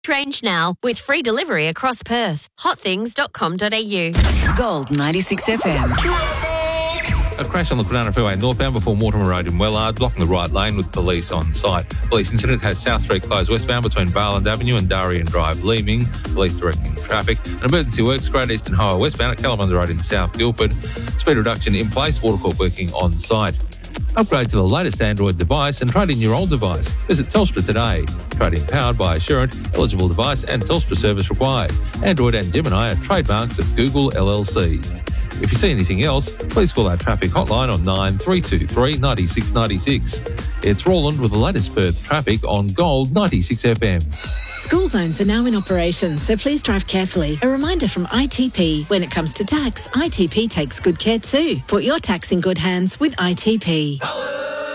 Range now with free delivery across Perth. Hotthings.com.au. Gold 96 FM. A crash on the Kwinana Freeway northbound before Mortimer Road in Wellard, blocking the right lane with police on site. Police incident has South Street closed westbound between Barland Avenue and Darien Drive, Leeming. Police directing traffic. An emergency works, Great Eastern Highway westbound at Calamunda Road in South Guildford. Speed reduction in place, Watercorp working on site. Upgrade to the latest Android device and trade in your old device. Visit Telstra today. Trade-in powered by Assurant, eligible device and Telstra service required. Android and Gemini are trademarks of Google LLC. If you see anything else, please call our traffic hotline on 9323 96 96. It's Roland with the latest Perth traffic on Gold 96 FM. School zones are now in operation, so please drive carefully. A reminder from ITP. When it comes to tax, ITP takes good care too. Put your tax in good hands with ITP.